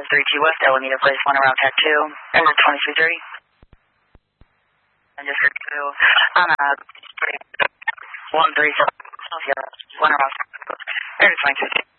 3G West, Alameda Place, 1 around Tech 2, Air 2330. And District 2, on 137, 1 around Air 2330.